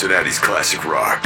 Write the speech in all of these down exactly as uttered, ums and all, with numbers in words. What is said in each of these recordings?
Cincinnati's classic rock.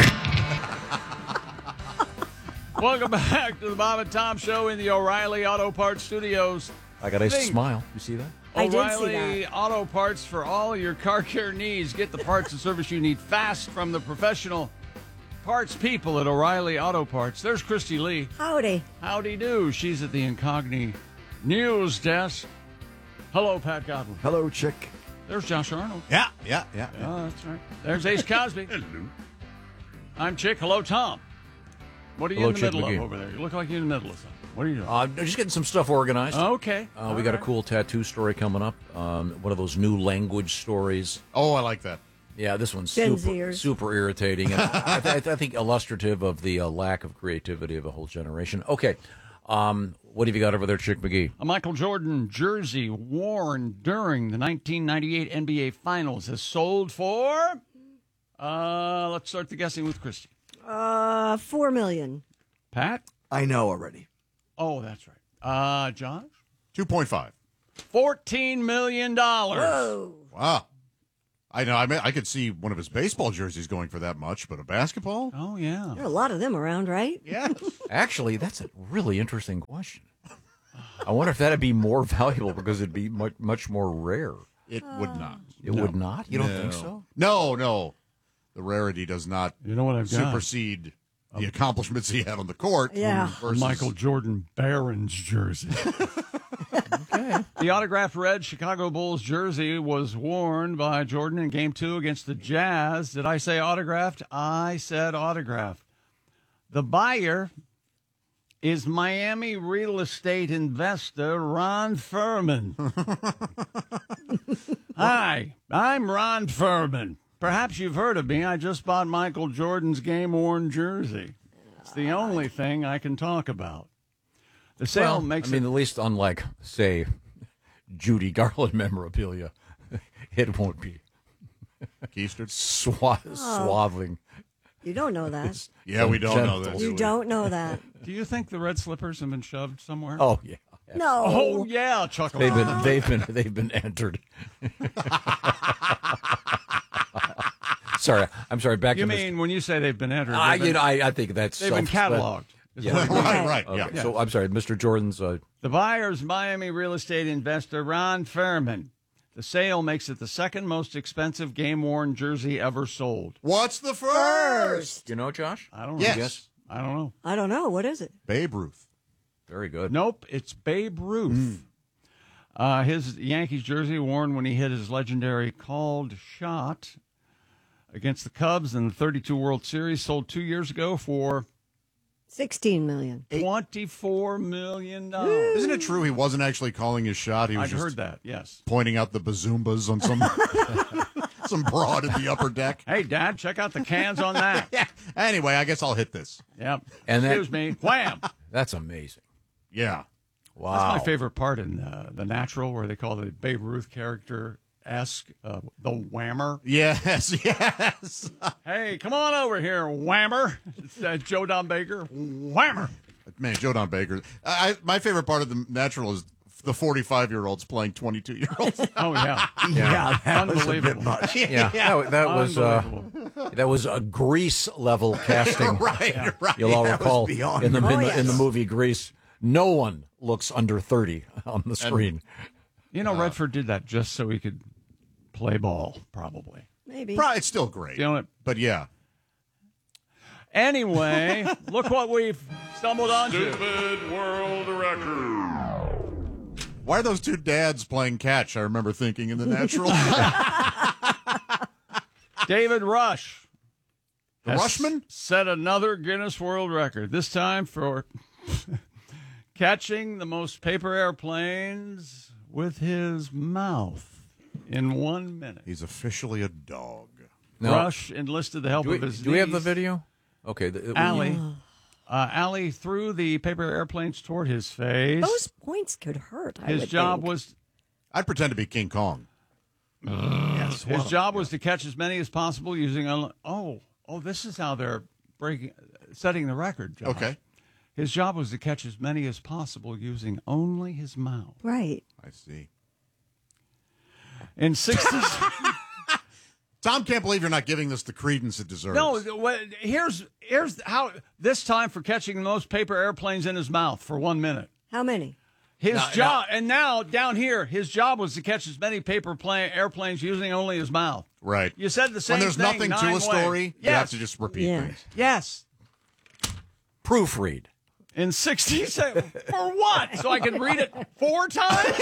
Welcome back to the Bob and Tom Show in the O'Reilly Auto Parts Studios. I got a Think. smile. You see that? I did see O'Reilly that. Auto Parts for all your car care needs. Get the parts and service you need fast from the professional parts people at O'Reilly Auto Parts. There's Christy Lee. Howdy. Howdy do. She's at the Incogni News Desk. Hello, Pat Godwin. Hello, chick. There's Josh Arnold. Yeah, yeah, yeah. Oh, that's right. There's Ace Cosby. Hello. I'm Chick. Hello, Tom. What are you Hello, in the Chick middle McGee. of over there? You look like you're in the middle of something. What are you doing? Uh, just getting some stuff organized. okay. Uh, All we got right. a cool tattoo story coming up. Um, one of those new language stories. Oh, I like that. Yeah, this one's Gen super, Zers. super irritating. And I, th- I think illustrative of the uh, lack of creativity of a whole generation. Okay. Um, what have you got over there, Chick McGee? A Michael Jordan jersey worn during the nineteen ninety-eight N B A Finals has sold for. Uh, let's start the guessing with Christy. Uh, four million. Pat? I know already. Oh, that's right. Uh, Josh? two point five. fourteen million dollars. Whoa. Wow. I know. I mean, I could see one of his baseball jerseys going for that much, but a basketball? Oh, yeah. There are a lot of them around, right? Yes. Actually, that's a really interesting question. I wonder if that'd be more valuable because it'd be much, much more rare. It would not. It would not? You don't think No. so? No, no. The rarity does not You know what I've got? supersede the accomplishments he had on the court. Yeah. A versus- Michael Jordan Barons jersey. Okay. The autographed red Chicago Bulls jersey was worn by Jordan in Game Two against the Jazz. Did I say autographed? I said autographed. The buyer is Miami real estate investor Ron Furman. Hi, I'm Ron Furman. Perhaps you've heard of me. I just bought Michael Jordan's game-worn jersey. It's the only thing I can talk about. The sale Well, makes I mean, it... at least unlike, say, Judy Garland memorabilia, it won't be Keister? swa- swathing. You don't know that. Yeah, we don't know Gentle. that. You do we? don't know that. Do you think the red slippers have been shoved somewhere? Oh yeah. No. Oh, yeah, Chuckle. They've been they've been they've been entered. sorry, I'm sorry. Back You to mean when you say they've been entered? Mister I, they've been, you know, I, I think that's they've been self- cataloged. is Yeah. what it means. Right, right, Okay, yeah. so I'm sorry, Mister Jordan's. Uh, The buyer's Miami real estate investor Ron Furman. The sale makes it the second most expensive game-worn jersey ever sold. What's the first? you know, Josh. I don't know. Yes. Yes. I don't know. I don't know. What is it? Babe Ruth. Very good. Nope, it's Babe Ruth. Uh, his Yankees jersey worn when he hit his legendary called shot against the Cubs in the thirty-two World Series sold two years ago for Sixteen million. twenty-four million dollars. Isn't it true he wasn't actually calling his shot? He was I've just heard that, yes. pointing out the bazoombas on some some broad in the upper deck. Hey, Dad, check out the cans on that. Yeah. Anyway, I guess I'll hit this. Yep. And that- Excuse me. Wham! That's amazing. Yeah. Wow. That's my favorite part in uh, The Natural, where they call the Babe Ruth character esque uh, the whammer. Yes, yes. Hey, come on over here, whammer. It's, uh, Joe Don Baker, whammer. Man, Joe Don Baker. I, my favorite part of the Natural is the forty-five-year-olds playing twenty-two-year-olds. Oh, yeah. yeah, that was a bit much. Yeah, that, that was uh, that was a Grease level casting. right, right. You'll all That was recall beyond in the, in, Oh, the in the yes. movie Grease, no one looks under thirty on the screen. You know, Redford did that just so he could play ball, probably. Maybe. Right, it's still great. You know what? But yeah. Anyway, look what we've stumbled onto. Stupid world record. Why are those two dads playing catch? I remember thinking in The Natural. David Rush. The has Rushman? set another Guinness World Record, this time for catching the most paper airplanes with his mouth in one minute. He's officially a dog. No. Rush enlisted the help Do we, of his do we have the niece, video? Okay. The, Allie. Uh, Allie threw the paper airplanes toward his face. Those points could hurt. I his would job think. was I'd pretend to be King Kong. yes, his job was to catch as many as possible using. Un- oh, oh, this is how they're breaking, setting the record. Josh. Okay. His job was to catch as many as possible using only his mouth. Right. I see. In sixty, Tom can't believe you're not giving this the credence it deserves. No, wh- here's here's how this time for catching the most paper airplanes in his mouth for one minute. How many? His No, job, and now down here, his job was to catch as many paper plane, airplanes using only his mouth. Right. You said the same When there's thing nothing to nine a story, ways. you Yes. have to just repeat Yeah. things. Yes. Proofread. In sixty seconds. For what? So I can read it four times?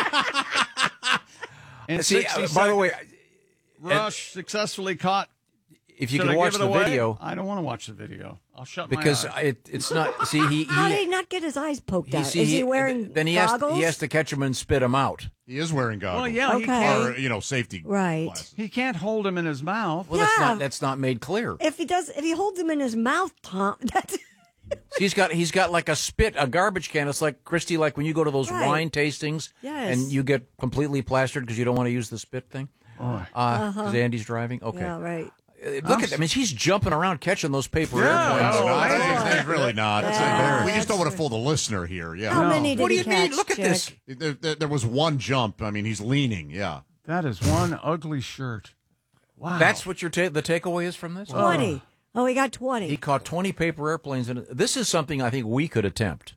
In See, sixty uh, by the way, seconds, Rush successfully caught. if you Should can I watch give it the away? video, I don't want to watch the video. I'll shut because my eyes. it, it's not. See, he How did he he, not get his eyes poked he, out? see, Is he wearing then he has goggles? he has to catch him and spit him out. He is wearing goggles. Well, yeah, he Okay. can't. Or, you know, safety Right. glasses. He can't hold him in his mouth. Well, that's Yeah. not that's not made clear. If he does, if he holds him in his mouth, Tom, that's He's got he's got like a spit, a garbage can. It's like Christy, like when you go to those Right. wine tastings, Yes. and you get completely plastered because you don't want to use the spit thing. Because uh, Andy's driving. Okay, yeah, right. Uh, look at. I mean, he's jumping around catching those paper Yeah. airplanes. No, Oh, I think yeah. it's really not. It's Yeah. embarrassing. We just don't That's want to fool the listener here. Yeah. How No. many did What do he you catch? mean? Look at Chick? this. There, there, there was one jump. I mean, he's leaning. Yeah. That is one ugly shirt. Wow. That's what your ta- the takeaway is from this. Twenty. Oh, he got twenty. He caught twenty paper airplanes, and this is something I think we could attempt.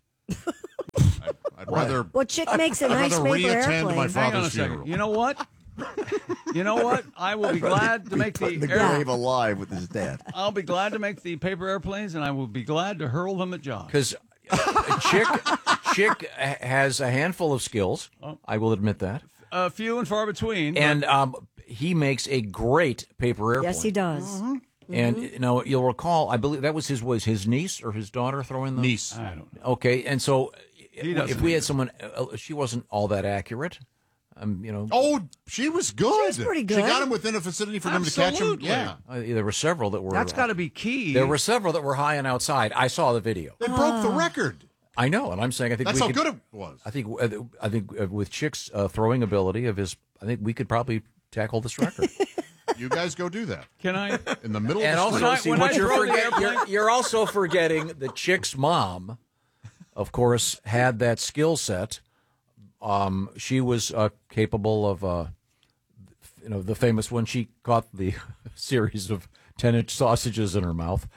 I'd rather. well, Chick makes a I'd nice rather paper reattend airplane. my Hang on a father's second. funeral. You know what? You know what? I will be glad to make the, the air- grave alive with his dad. I'll be glad to make the paper airplanes, and I will be glad to hurl them at Josh. Because Chick Chick ha- has a handful of skills. I will admit that, Uh, few and far between. but and um, he makes a great paper airplane. Yes, he does. Mm-hmm. And you know, you'll recall, I believe that was his was his niece or his daughter throwing the Niece. I don't know. Okay, and so doesn't if we either. had someone, uh, she wasn't all that accurate. Um, you know, Oh, she was good. She was pretty She good. got him within a vicinity for them to catch him. Absolutely. Yeah. uh, there were several that were. That's got to be key. There were several that were high and outside. I saw the video. They broke the record. I know, and I'm saying I think That's we how could, good it was. I think uh, I think uh, with Chick's uh, throwing ability of his, I think we could probably tackle this record. You guys go do that Can I? in the middle And of the also, street. I- see when what I you're throw the forgetting. You're, airplane- you're also forgetting that Chick's mom, of course, had that skill set. Um, she was uh, capable of, uh, you know, the famous when she caught the series of ten-inch sausages in her mouth,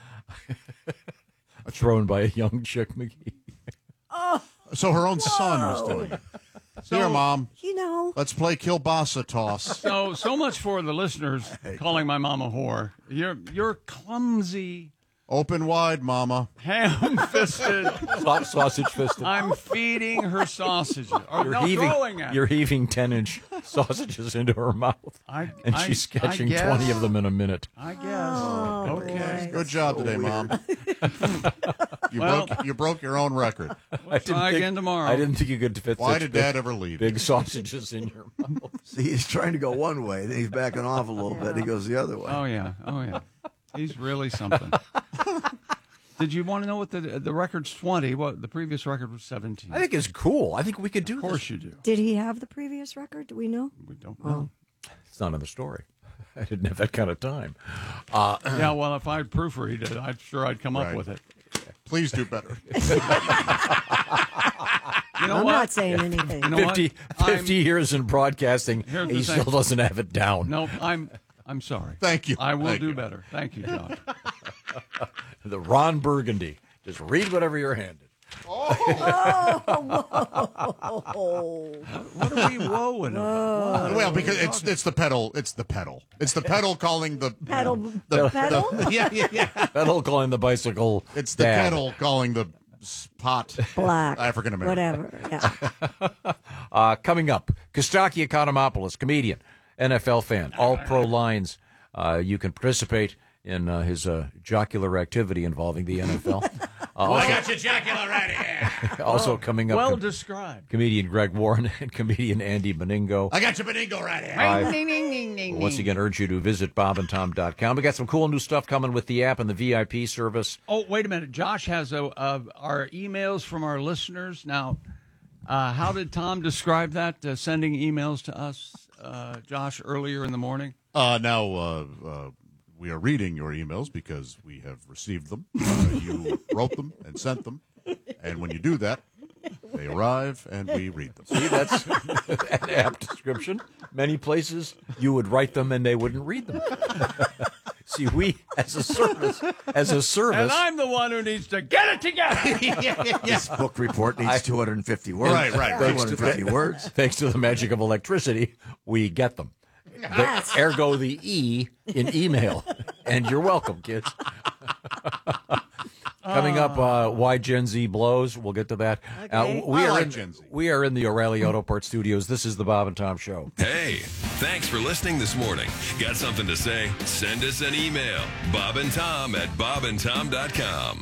thrown by a young Chick McGee. So her own son was doing it. Here, Mom, You know, let's play kielbasa toss. So so much for the listeners calling my mom a whore. You're you're clumsy, Open wide, Mama. ham-fisted. Sa- sausage fisted. I'm feeding her sausages. Or You're no, heaving, throwing at you're her. heaving ten-inch sausages into her mouth, I- and I- she's I catching guess. twenty of them in a minute. I guess. Oh, okay. Good job today, Mom. you Well- broke you broke your own record. I didn't Try think- again tomorrow. I didn't think you could fit Why such did big, Dad ever leave? big sausages in your mouth. See, he's trying to go one way, then he's backing off a little bit. He goes the other way. Oh yeah. Oh yeah. He's really something. Did you want to know what the the record's twenty? What the previous record was seventeen. I think it's cool. I think we could do Of course this. you do. did he have the previous record? Do we know? We don't know. It's not in the story. I didn't have that kind of time. Uh, Yeah, well, if I'd proofread it, I'm sure I'd come up Right. with it. Please do better. You know I'm what? not saying anything. You know fifty, what? I'm- fifty years in broadcasting, Here's the he thing. still doesn't have it down. No, I'm I'm sorry. Thank you. I will Thank do you. better. Thank you, John. The Ron Burgundy. Just read whatever you're handed. Oh, What are we woeing about? Well, because it's it's the pedal. It's the pedal. It's the pedal calling the pedal, the, pedal. the- yeah, yeah, yeah. Pedal calling the bicycle. It's the dad. pedal calling the spot Black, African American. whatever. Yeah. Uh, coming up, Kostaki Economopoulos, comedian, N F L fan, all pro lines. Uh, you can participate in uh, his uh, jocular activity involving the N F L. Uh, also, got your jocular right here. also coming up, Well com- described. comedian Greg Warren and comedian Andy Beningo. I got your Beningo right here. I once again urge you to visit bob and tom dot com. We got some cool new stuff coming with the app and the V I P service. Oh, wait a minute. Josh has a, uh, our emails from our listeners. Now, uh, how did Tom describe that, uh, sending emails to us, uh, Josh, earlier in the morning? Uh, now uh, uh, we are reading your emails because we have received them. Uh, you wrote them and sent them, and when you do that, they arrive and we read them. See, that's an app description. many places you would write them and they wouldn't read them. See, we as a service, as a service, And I'm the one who needs to get it together. This book report needs two hundred fifty words. Right, right, right. two hundred fifty words. thanks to the magic of electricity, we get them. The, ergo the E in email. And you're welcome, kids. Coming up, uh, why Gen Z blows. We'll get to that. Okay. Uh, we I are like in, Gen Z. We are in the O'Reilly Auto Parts Studios. This is the Bob and Tom Show. Hey, thanks for listening this morning. Got something to say? Send us an email. Bob and Tom at bob and tom dot com.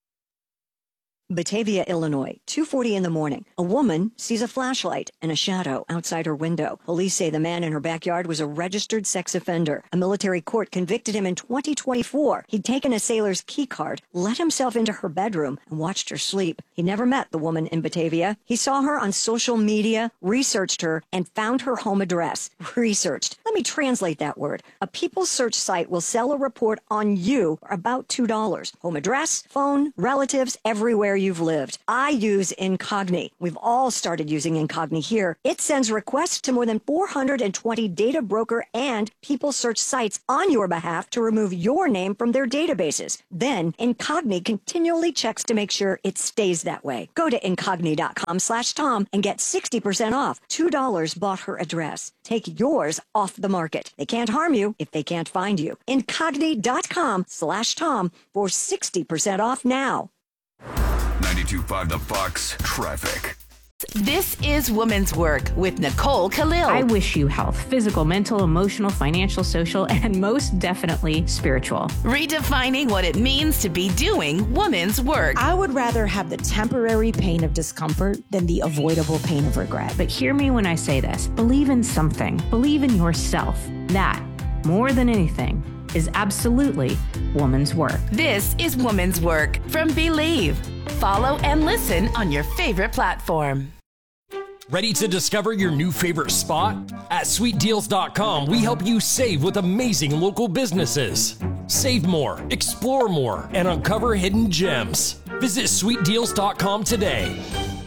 Batavia, Illinois, two forty in the morning. A woman sees a flashlight and a shadow outside her window. Police say the man in her backyard was a registered sex offender. A military court convicted him in twenty twenty-four. He'd taken a sailor's key card, let himself into her bedroom, and watched her sleep. He never met the woman in Batavia. He saw her on social media, researched her, and found her home address. Researched. Let me translate that word. A People search site will sell a report on you for about two dollars. Home address, phone, relatives, everywhere you've lived. I use Incogni. We've all started using Incogni here. It sends requests to more than four hundred twenty data broker and People search sites on your behalf to remove your name from their databases. Then Incogni continually checks to make sure it stays that way. Go to incogni.com slash Tom and get sixty percent off. two dollars bought her address. Take yours off the market. They can't harm you if they can't find you. Incogni.com slash Tom for sixty percent off now. ninety-two point five The Fox Traffic. This is Woman's Work with Nicole Khalil. I wish you health, physical, mental, emotional, financial, social, and most definitely spiritual. Redefining what it means to be doing woman's work. I would rather have the temporary pain of discomfort than the avoidable pain of regret. But hear me when I say this. Believe in something. Believe in yourself. That, more than anything, is absolutely woman's work. This is Woman's Work from Believe. Follow and listen on your favorite platform. Ready to discover your new favorite spot? At sweet deals dot com, we help you save with amazing local businesses. Save more, explore more, and uncover hidden gems. Visit sweet deals dot com today.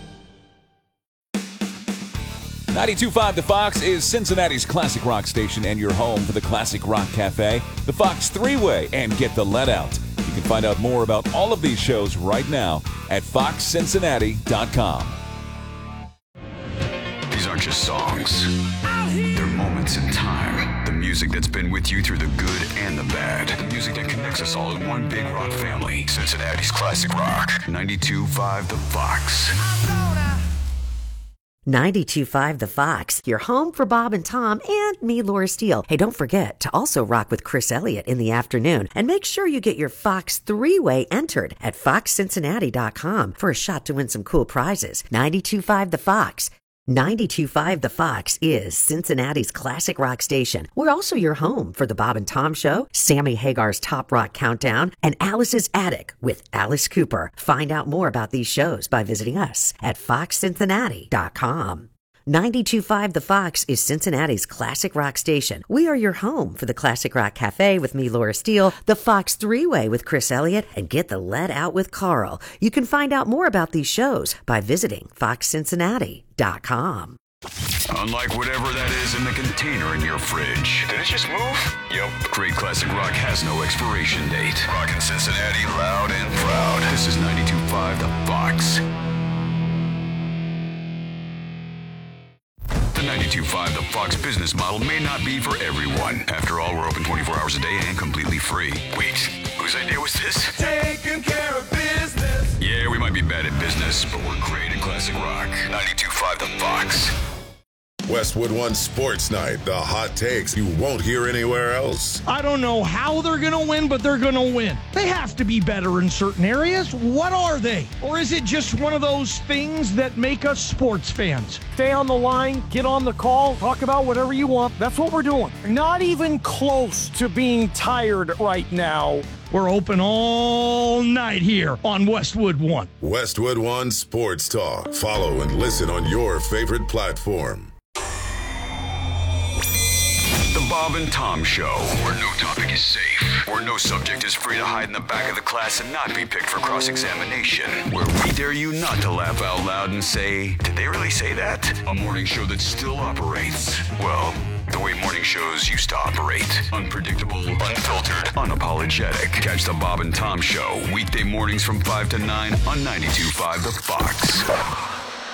ninety-two point five The Fox is Cincinnati's classic rock station and your home for the Classic Rock Cafe, the Fox Three-Way, and Get the Let Out. You can find out more about all of these shows right now at fox cincinnati dot com. These aren't just songs. They're moments in time. The music that's been with you through the good and the bad. The music that connects us all in one big rock family. Cincinnati's Classic Rock. ninety-two point five The Fox. ninety-two point five The Fox, your home for Bob and Tom and me, Laura Steele. Hey, don't forget to also rock with Chris Elliott in the afternoon. And make sure you get your Fox three-way entered at fox cincinnati dot com for a shot to win some cool prizes. ninety-two point five The Fox. ninety-two point five The Fox is Cincinnati's classic rock station. We're also your home for the Bob and Tom Show, Sammy Hagar's Top Rock Countdown, and Alice's Attic with Alice Cooper. Find out more about these shows by visiting us at fox cincinnati dot com. ninety-two point five The Fox is Cincinnati's classic rock station. We are your home for the Classic Rock Cafe with me, Laura Steele, the Fox Three-Way with Chris Elliott, and Get the Let Out with Carl. You can find out more about these shows by visiting fox cincinnati dot com. Unlike whatever that is in the container in your fridge. Did it just move? Yep. Great Classic Rock has no expiration date. Rockin' Cincinnati loud and proud. This is ninety-two point five The Fox. The ninety-two point five The Fox business model may not be for everyone. After all, we're open twenty-four hours a day and completely free. Wait, whose idea was this? Taking care of business. Yeah, we might be bad at business, but we're great at classic rock. ninety-two point five The Fox. Westwood One Sports Night, the hot takes you won't hear anywhere else. I don't know how they're going to win, but they're going to win. They have to be better in certain areas. What are they? Or is it just one of those things that make us sports fans? Stay on the line, get on the call, talk about whatever you want. That's what we're doing. Not even close to being tired right now. We're open all night here on Westwood One. Westwood One Sports Talk. Follow and listen on your favorite platform. Bob and Tom Show, where no topic is safe, where no subject is free to hide in the back of the class and not be picked for cross-examination, where we dare you not to laugh out loud and say, did they really say that? A morning show that still operates, well, the way morning shows used to operate. Unpredictable, unfiltered, unapologetic. Catch the Bob and Tom Show, weekday mornings from five to nine on ninety-two point five The Fox.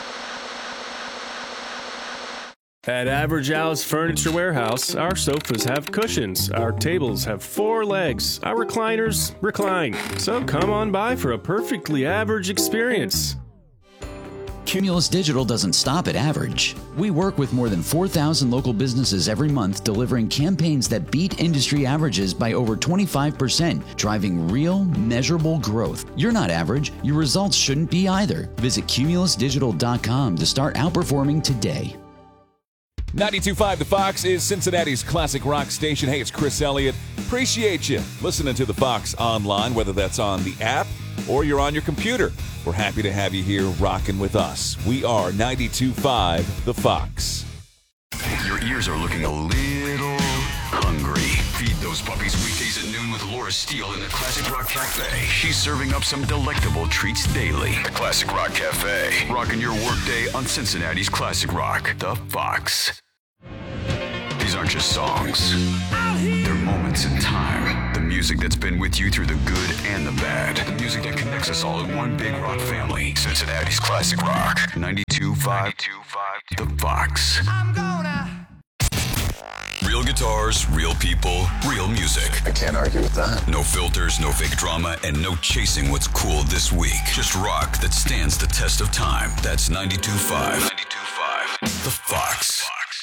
At Average Al's Furniture Warehouse, our sofas have cushions, our tables have four legs, our recliners recline. So come on by for a perfectly average experience. Cumulus Digital doesn't stop at average. We work with more than four thousand local businesses every month, delivering campaigns that beat industry averages by over twenty-five percent, driving real, measurable growth. You're not average. Your results shouldn't be either. Visit cumulus digital dot com to start outperforming today. ninety-two point five The Fox is Cincinnati's classic rock station. Hey, it's Chris Elliott. Appreciate you listening to The Fox online, whether that's on the app or you're on your computer. We're happy to have you here rocking with us. We are ninety-two point five The Fox. Your ears are looking a little hungry. Feed those puppies weekdays at noon with Laura Steele in the Classic Rock Cafe. She's serving up some delectable treats daily. The Classic Rock Cafe. Rocking your workday on Cincinnati's Classic Rock. The Fox. These aren't just songs. They're moments in time. The music that's been with you through the good and the bad. The music that connects us all in one big rock family. Cincinnati's Classic Rock. ninety-two point five The Fox. I'm gonna... Real guitars, real people, real music. I can't argue with that. No filters, no fake drama, and no chasing what's cool this week. Just rock that stands the test of time. That's ninety-two point five. ninety-two point five The Fox.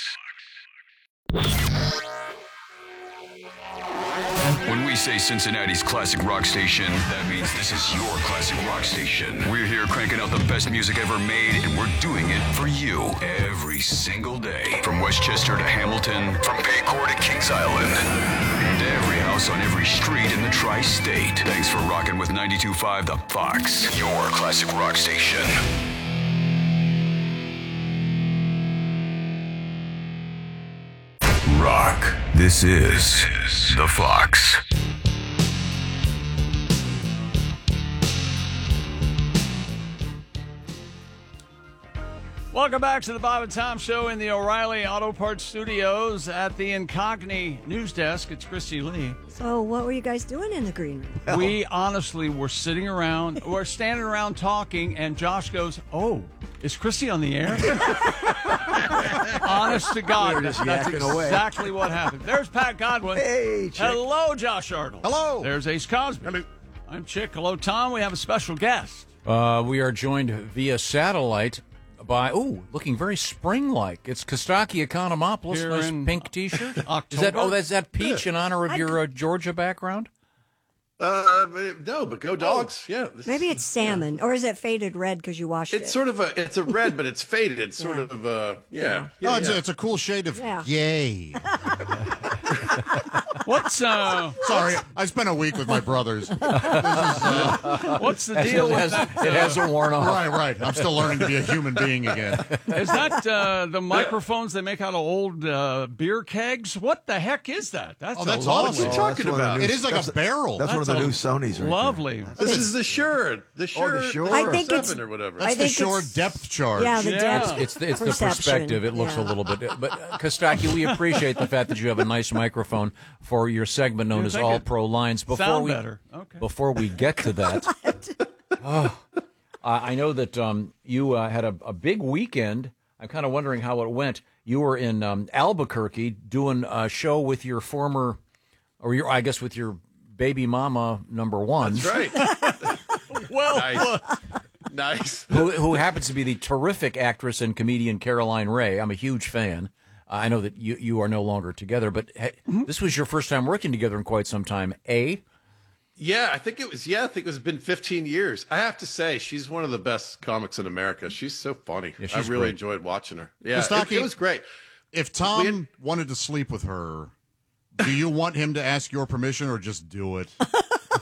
When we say Cincinnati's classic rock station, that means this is your classic rock station. We're here cranking out the best music ever made, and we're doing it for you every single day. From Westchester to Hamilton, from Paycor to Kings Island, and every house on every street in the tri-state. Thanks for rocking with ninety-two point five The Fox, your classic rock station. Rock. This is The Fox. Welcome back to the Bob and Tom Show in the O'Reilly Auto Parts Studios at the Incogni News Desk. It's Christy Lee. So what were you guys doing in the green room? We honestly were sitting around, we're standing around talking, and Josh goes, oh, is Christy on the air? Honest to God, We were just that's yakking away. exactly what happened. There's Pat Godwin. Hey, Chick. Hello, Josh Arnold. Hello. There's Ace Cosby. Hello. I'm Chick. Hello, Tom. We have a special guest. Uh, we are joined via satellite by, ooh, looking very spring-like. It's Kostaki Economopoulos, Here nice in pink T-shirt. Is October. that, oh, that's that peach in honor of your uh, Georgia background? Uh, no, but go dogs. Yeah. This Maybe is- it's salmon, or is it faded red because you washed It's it? sort of a, it's a red, but it's faded. It's sort of a, yeah. No, yeah, it's, yeah. A, it's a cool shade of Yeah. yay. What's uh? Sorry, I spent a week with my brothers. This is, uh, What's the deal it, with has, that? it hasn't worn off. right, right. I'm still learning to be a human being again. Is that uh, the microphones they make out of old uh, beer kegs? What the heck is that? That's Oh, that's a lot of awesome. What are you Oh, talking one of the about? new- It is like that's a barrel. That's, one of That's the a new Sonys. Right Lovely. This is the Shure, the Shure, Shure. I think seven it's- or whatever. I That's the think shore it's- depth charge. Yeah, the Yeah. depth. It's the, it's the Perception. perspective. It looks Yeah. a little bit. But uh, Kostaki, we appreciate the fact that you have a nice microphone for your segment known You as think All it Pro Lines. Before sound we better. Okay. before we get to that, oh, I I know that um, you uh, had a, a big weekend. I'm kind of wondering how it went. You were in um, Albuquerque doing a show with your former, or your, I guess, with your baby mama number one. That's right. Well, Nice. Nice. who, who happens to be the terrific actress and comedian Caroline Ray. I'm a huge fan. Uh, I know that you, you are no longer together, but hey, this was your first time working together in quite some time, eh? Yeah, I think it was. Yeah, I think it's been fifteen years. I have to say, she's one of the best comics in America. She's so funny. Yeah, I she's really great. enjoyed watching her. Yeah, it, Kostaki, it was great. If Tom We had- wanted to sleep with her, do you want him to ask your permission or just do it?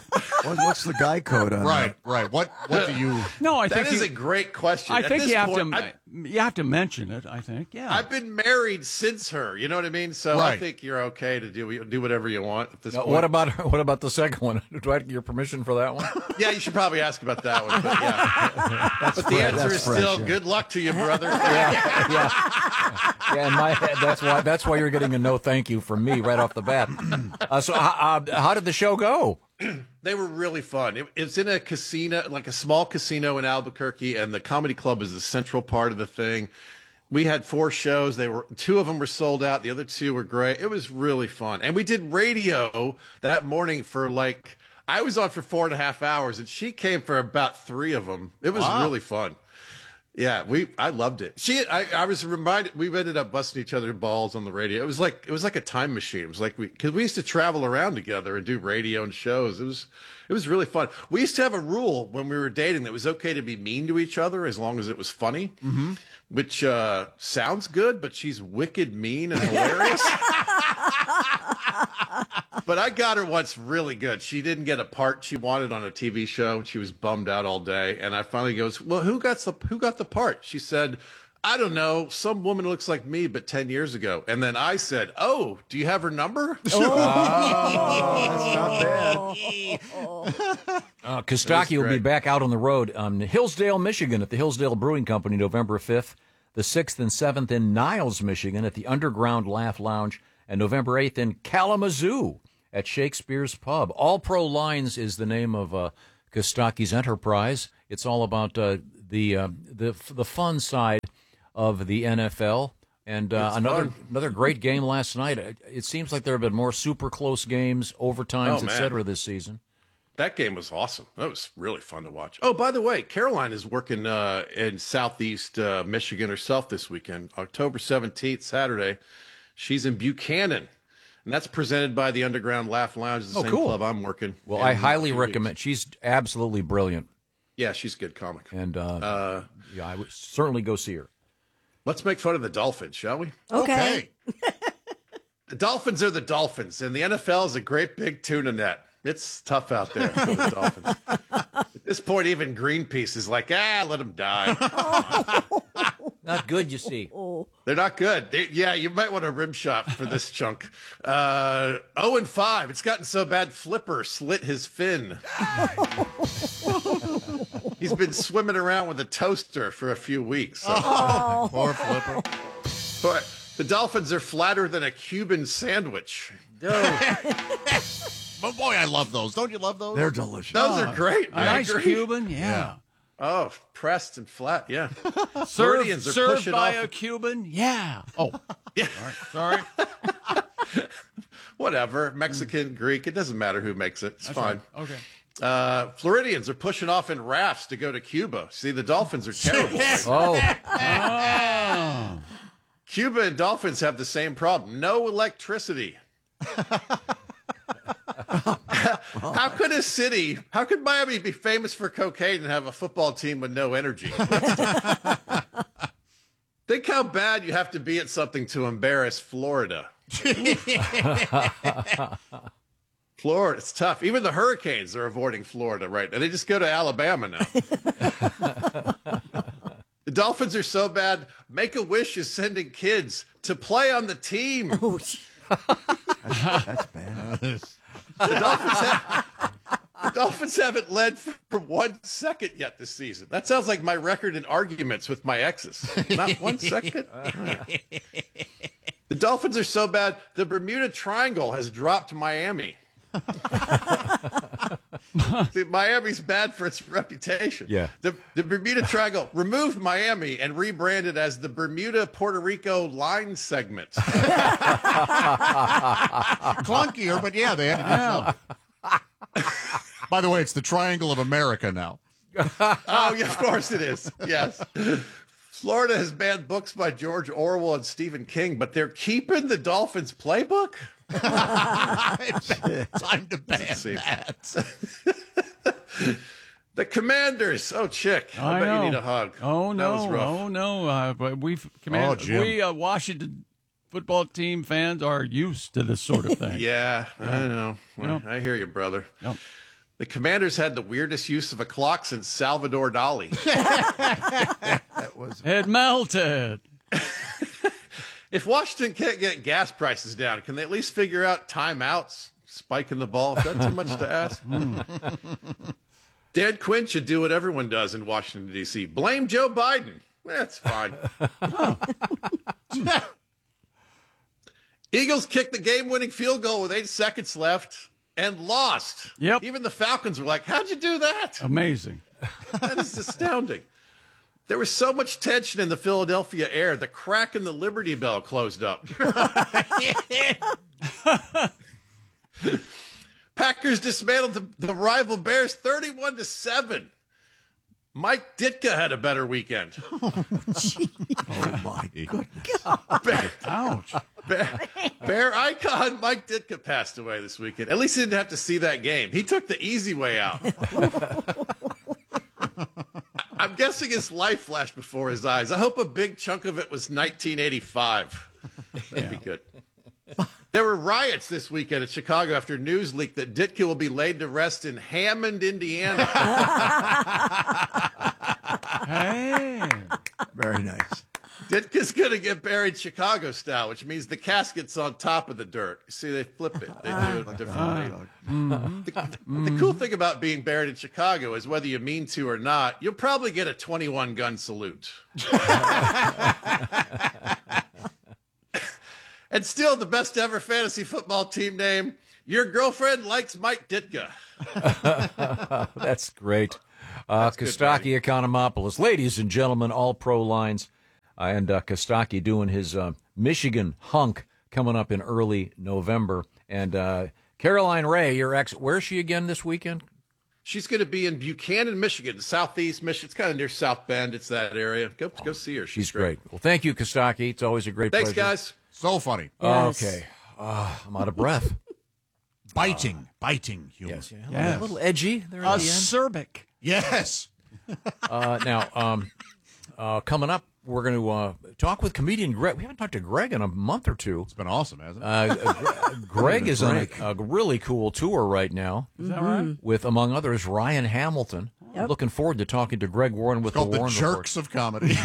What, what's the guy code on Right, that? right. What what do you? No, I that think is you, a great question. I At think this you have point, to I- you have to mention it. I think, yeah. I've been married since her. You know what I mean? So I Right. think you're okay to do do whatever you want at this Now, point. what about what about the second one? Do I get your permission for that one? Yeah, you should probably ask about that one. But yeah, That's but the fresh- answer that's is fresh, still yeah. good luck to you, brother. yeah, yeah. Yeah, in my head, that's why that's why you're getting a no thank you from me right off the bat. Uh, so, uh, uh, how did the show go? They were really fun. It, it's in a casino, like a small casino in Albuquerque, and the comedy club is the central part of the thing. We had four shows. They were two of them were sold out. The other two were great. It was really fun, and we did radio that morning for like I was on for four and a half hours, and she came for about three of them. It was Wow. really fun. Yeah, we I loved it. She I, I was reminded we ended up busting each other balls on the radio. It was like it was like a time machine. It was like we because we used to travel around together and do radio and shows. It was it was really fun. We used to have a rule when we were dating that it was okay to be mean to each other as long as it was funny. Mm-hmm. Which uh, sounds good, but she's wicked mean and hilarious. But I got her once really good. She didn't get a part she wanted on a T V show. She was bummed out all day. And I finally goes, well, who got the who got the part? She said, I don't know. Some woman looks like me, but ten years ago. And then I said, oh, do you have her number? Oh, that's not bad. Uh, Kostaki will be back out on the road um, in Hillsdale, Michigan at the Hillsdale Brewing Company November fifth, the sixth and seventh in Niles, Michigan at the Underground Laugh Lounge, and November eighth in Kalamazoo at Shakespeare's Pub. All Pro Lines is the name of uh, Kostaki's enterprise. It's all about uh, the, uh, the the fun side of the N F L. And uh, It's another fun. another great game last night. It, it seems like there have been more super close games, overtimes, Oh, et man. cetera, this season. That game was awesome. That was really fun to watch. Oh, by the way, Caroline is working uh, in Southeast uh, Michigan herself this weekend, October seventeenth, Saturday. She's in Buchanan, and that's presented by the Underground Laugh Lounge, the Oh, same cool. club I'm working. Well, in I a highly few recommend. weeks. She's absolutely brilliant, Yeah, she's a good comic. and uh, Uh, yeah, I would certainly go see her. let's make fun of the Dolphins, shall we? Okay. The Dolphins are the Dolphins, and the N F L is a great big tuna net. It's tough out there for the Dolphins. At this point, even Greenpeace is like, ah, let them die. Not good, you see. They're not good. They, yeah, you might want a rim shot for this chunk. Uh, oh and five. It's gotten so bad. Flipper slit his fin. He's been swimming around with a toaster for a few weeks. So. Oh, poor Flipper. But the Dolphins are flatter than a Cuban sandwich. But boy, I love those. Don't you love those? They're delicious. Those are great. A man. nice Great. Cuban, yeah. Oh, pressed and flat. Yeah. Served, Floridians are served pushing by off. a Cuban, yeah. Oh, Yeah. sorry. Whatever. Mexican, Greek. It doesn't matter who makes it. It's That's fine. right. Okay. Uh, Floridians are pushing off in rafts to go to Cuba. See, the Dolphins are terrible. right now. Oh, Oh. Cuba and Dolphins have the same problem. No electricity. How could a city, how could Miami be famous for cocaine and have a football team with no energy? Think how bad you have to be at something to embarrass Florida. Florida, it's tough. Even the Hurricanes are avoiding Florida right now. They just go to Alabama now. The Dolphins are so bad, Make-A-Wish is sending kids to play on the team. That's bad. The Dolphins, have, the Dolphins haven't led for, for one second yet this season. That sounds like my record in arguments with my exes. Not one second. The Dolphins are so bad, the Bermuda Triangle has dropped Miami. See, Miami's bad for its reputation. Yeah. The, the Bermuda Triangle removed Miami and rebranded as the Bermuda Puerto Rico line segment. Clunkier, but yeah, they have. By the way, it's the Triangle of America now. Oh, yeah, of course it is. Yes. Florida has banned books by George Orwell and Stephen King, but they're keeping the Dolphins playbook? Time to ban that. The Commanders. Oh, Chick. I, I bet know. you need a hug. Oh That was no! rough. Oh no! Uh, but we've command, Oh, Jim. we uh, Washington football team fans are used to this sort of thing. Yeah, I know. You know? I hear you, brother. Yep. The Commanders had the weirdest use of a clock since Salvador Dali. That was It melted. If Washington can't get gas prices down, can they at least figure out timeouts, spiking the ball? Is that too much to ask? Dan Quinn should do what everyone does in Washington, D C. Blame Joe Biden. That's fine. Eagles kicked the game-winning field goal with eight seconds left and lost. Yep. Even the Falcons were like, how'd you do that? Amazing. That is astounding. There was so much tension in the Philadelphia air, the crack in the Liberty Bell closed up. Packers dismantled the, the rival Bears thirty-one to seven. Mike Ditka had a better weekend. oh my goodness. Bear, Ouch. Bear, Bear icon Mike Ditka passed away this weekend. At least he didn't have to see that game. He took the easy way out. I'm guessing his life flashed before his eyes. I hope a big chunk of it was nineteen eighty-five. That'd be good. There were riots this weekend in Chicago after news leaked that Ditka will be laid to rest in Hammond, Indiana. Hey. Very nice. Ditka's going to get buried Chicago style, which means the casket's on top of the dirt. See, they flip it. They do it differently. Mm-hmm. The, the, the cool thing about being buried in Chicago is whether you mean to or not, you'll probably get a twenty-one gun salute. And still the best ever fantasy football team name, your girlfriend likes Mike Ditka. That's great. Uh, Kostaki Economopoulos. Ladies and gentlemen, all pro lines. Uh, and uh, Kostaki doing his uh, Michigan hunk coming up in early November. And uh, Caroline Ray, your ex, where's she again this weekend? She's going to be in Buchanan, Michigan, southeast Michigan. It's kind of near South Bend. It's that area. Go go see her. She's, She's great. great. Well, thank you, Kostaki. It's always a great Thanks, pleasure. guys. So funny. Yes. Okay. Uh, I'm out of breath. Biting, uh, biting humor. Yes, yeah, yes. A little edgy there at the end. Acerbic. Yes. uh, now, um, uh, coming up, we're going to uh, talk with comedian Greg. We haven't talked to Greg in a month or two. It's been awesome, hasn't it? Uh, uh, Greg is on a, a really cool tour right now. Is that right? With, among others, Ryan Hamilton. Yep. Looking forward to talking to Greg Warren with it's called the Warren the Jerks Report. of Comedy.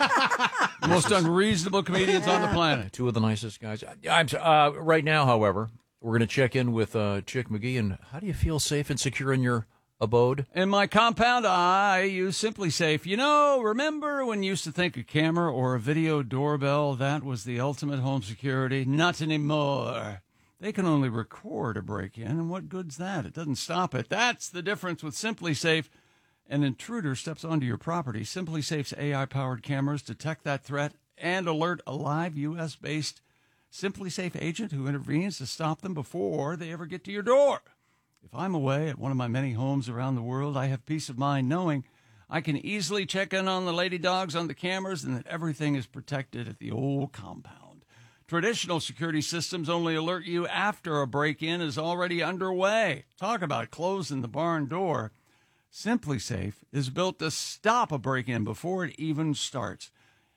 The most unreasonable comedians on the planet. Two of the nicest guys. I'm uh, right now, however, we're going to check in with uh, Chick McGee. And how do you feel safe and secure in your abode? In my compound, I use Simply Safe. You know, remember when you used to think a camera or a video doorbell, that was the ultimate home security? Not anymore. They can only record a break-in, and what good's that? It doesn't stop it. That's the difference with Simply Safe. An intruder steps onto your property. Simply Safe's A I-powered cameras detect that threat and alert a live U S-based Simply Safe agent who intervenes to stop them before they ever get to your door. If I'm away at one of my many homes around the world, I have peace of mind knowing I can easily check in on the lady dogs on the cameras and that everything is protected at the old compound. Traditional security systems only alert you after a break-in is already underway. Talk about closing the barn door. Simply Safe is built to stop a break-in before it even starts.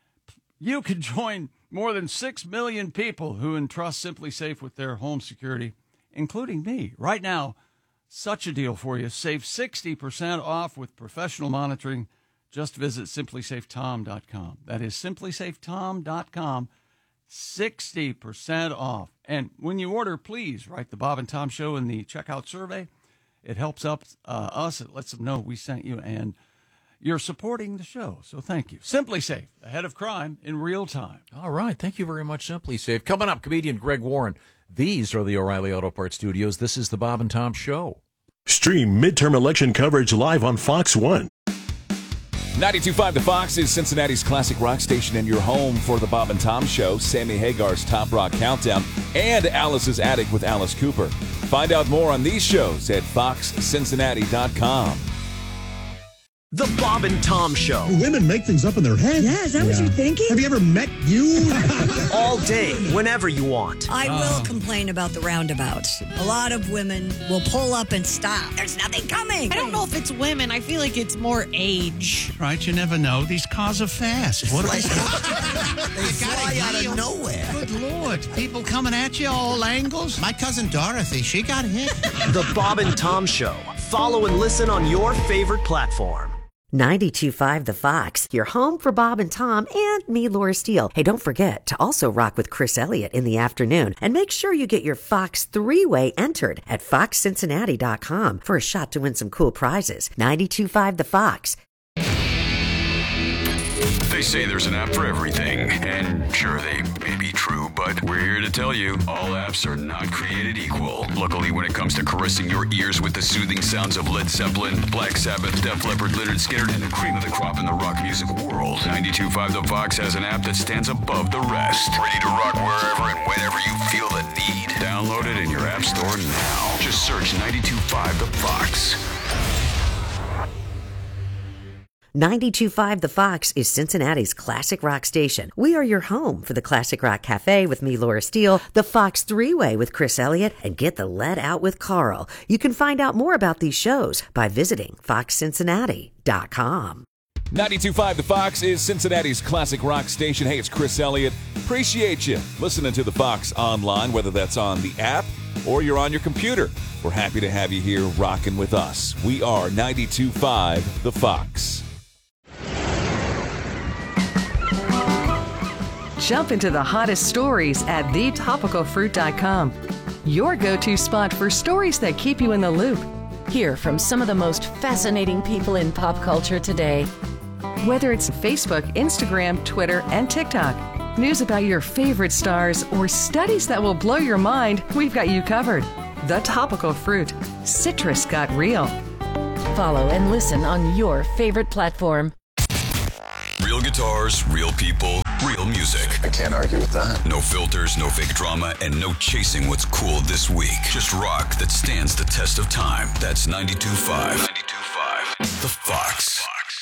You can join more than six million people who entrust Simply Safe with their home security, including me. Right now, such a deal for you. Save sixty percent off with professional monitoring. Just visit simply safe tom dot com. That is simply safe tom dot com. sixty percent off. And when you order, please write the Bob and Tom Show in the checkout survey. It helps up, uh, us. It lets them know we sent you, and you're supporting the show. So thank you. Simply Safe, ahead of crime in real time. All right. Thank you very much, Simply Safe. Coming up, comedian Greg Warren. These are the O'Reilly Auto Parts Studios. This is the Bob and Tom Show. Stream midterm election coverage live on Fox one. ninety-two point five The Fox is Cincinnati's classic rock station and your home for the Bob and Tom Show, Sammy Hagar's Top Rock Countdown, and Alice's Attic with Alice Cooper. Find out more on these shows at fox cincinnati dot com. The Bob and Tom Show. Women make things up in their head. Yeah, is that yeah. what you're thinking? Have you ever met you? All day, whenever you want. I will complain about the roundabouts. A lot of women will pull up and stop. There's nothing coming. I don't know if it's women. I feel like it's more age. Right, you never know. These cars are fast. What They fly out of nowhere. Good Lord. People coming at you all angles. My cousin Dorothy, she got hit. The Bob and Tom Show. Follow and listen on your favorite platform. ninety-two point five The Fox, your home for Bob and Tom and me, Laura Steele. Hey, don't forget to also rock with Chris Elliott in the afternoon. And make sure you get your Fox three-way entered at fox cincinnati dot com for a shot to win some cool prizes. ninety-two point five The Fox. They say there's an app for everything, and sure, they may be true, but we're here to tell you, all apps are not created equal. Luckily, when it comes to caressing your ears with the soothing sounds of Led Zeppelin, Black Sabbath, Def Leppard, Lynyrd Skynyrd, and the cream of the crop in the rock music world, ninety-two point five The Fox has an app that stands above the rest. Ready to rock wherever and whenever you feel the need. Download it in your app store now. Just search ninety-two point five The Fox. ninety-two point five The Fox is Cincinnati's classic rock station. We are your home for the Classic Rock Cafe with me, Laura Steele, the Fox Three-Way with Chris Elliott, and Get the Lead Out with Carl. You can find out more about these shows by visiting fox cincinnati dot com. ninety-two point five The Fox is Cincinnati's classic rock station. Hey, it's Chris Elliott. Appreciate you listening to The Fox online, whether that's on the app or you're on your computer. We're happy to have you here rocking with us. We are ninety-two point five The Fox. Jump into the hottest stories at the topical fruit dot com. Your go-to spot for stories that keep you in the loop. Hear from some of the most fascinating people in pop culture today. Whether it's Facebook, Instagram, Twitter, and TikTok, news about your favorite stars, or studies that will blow your mind, we've got you covered. The Topical Fruit. Citrus got real. Follow and listen on your favorite platform. Real guitars, real people, real music. I can't argue with that. No filters, no fake drama, and no chasing what's cool this week. Just rock that stands the test of time. That's ninety-two point five. ninety-two point five. The Fox.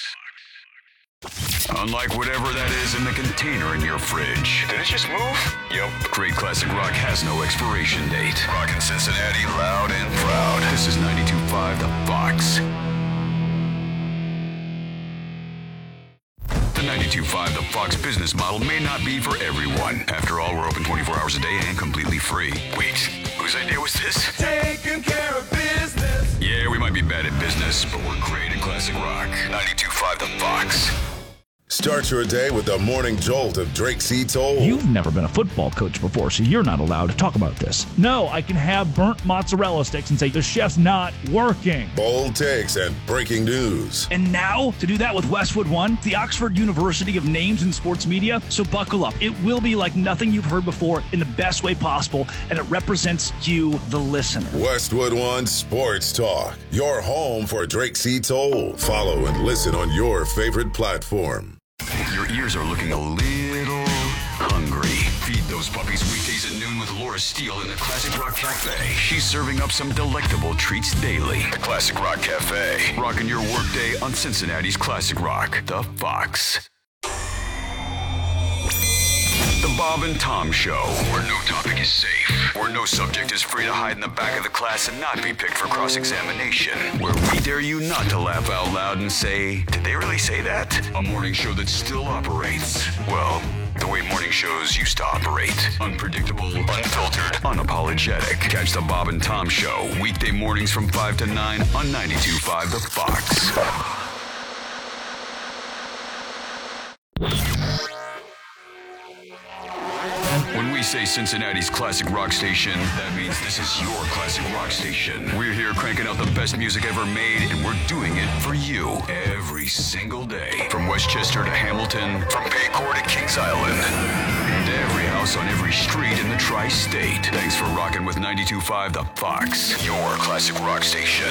Unlike whatever that is in the container in your fridge. Did it just move? Yep. Great classic rock has no expiration date. Rockin' Cincinnati loud and proud. This is ninety-two point five The Fox. The ninety-two point five The Fox business model may not be for everyone. After all, we're open twenty-four hours a day and completely free. Wait, whose idea was this? Taking care of business. Yeah, we might be bad at business, but we're great at classic rock. ninety-two point five The Fox. Start your day with the morning jolt of Drake C. Toll. You've never been a football coach before, so you're not allowed to talk about this. No, I can have burnt mozzarella sticks and say the chef's not working. Bold takes and breaking news. And now, to do that with Westwood One, the Oxford University of Names in Sports Media, so buckle up. It will be like nothing you've heard before in the best way possible, and it represents you, the listener. Westwood One Sports Talk, your home for Drake C. Toll. Follow and listen on your favorite platform. Your ears are looking a little hungry. Feed those puppies weekdays at noon with Laura Steele in the Classic Rock Cafe. She's serving up some delectable treats daily. The Classic Rock Cafe. Rocking your workday on Cincinnati's Classic Rock. The Fox. The Bob and Tom Show, where no topic is safe, where no subject is free to hide in the back of the class and not be picked for cross-examination, where we dare you not to laugh out loud and say, did they really say that? A morning show that still operates, well, the way morning shows used to operate. Unpredictable, unfiltered, unapologetic. Catch the Bob and Tom Show, weekday mornings from five to nine on ninety-two point five The Fox. When we say Cincinnati's classic rock station, that means this is your classic rock station. We're here cranking out the best music ever made, and we're doing it for you every single day. From Westchester to Hamilton, from Bayport to Kings Island, and every house on every street in the tri-state. Thanks for rocking with ninety-two point five The Fox, your classic rock station.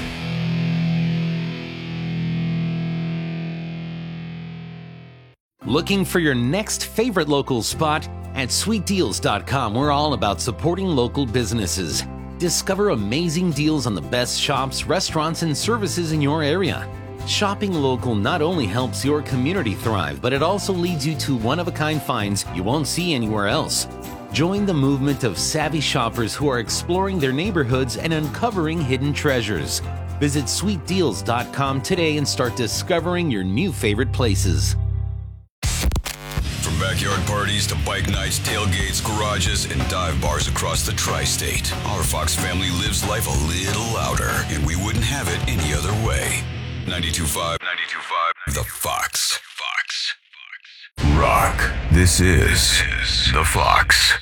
Looking for your next favorite local spot? At sweet deals dot com, we're all about supporting local businesses. Discover amazing deals on the best shops, restaurants, and services in your area. Shopping local not only helps your community thrive, but it also leads you to one-of-a-kind finds you won't see anywhere else. Join the movement of savvy shoppers who are exploring their neighborhoods and uncovering hidden treasures. Visit sweet deals dot com today and start discovering your new favorite places. From back backyard parties to bike nights, tailgates, garages, and dive bars across the tri-state. Our Fox family lives life a little louder, and we wouldn't have it any other way. ninety-two point five, ninety-two point five, The Fox. Fox. Fox. Rock. This is The Fox.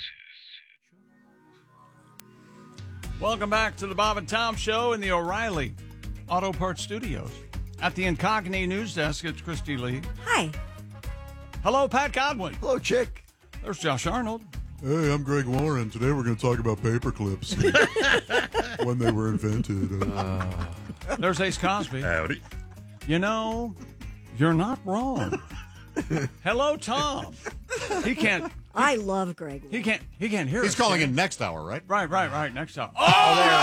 Welcome back to the Bob and Tom Show in the O'Reilly Auto Parts Studios. At the Incognito News Desk, it's Christy Lee. Hi. Hello, Pat Godwin. Hello, Chick. There's Josh Arnold. Hey, I'm Greg Warren. Today we're going to talk about paper clips when they were invented. Uh, There's Ace Cosby. Howdy. You know, you're not wrong. Hello, Tom. He can't. I love Greg. He can't. He can't hear. He's us, calling can in next hour, right? Right, right, right. Next hour. Oh,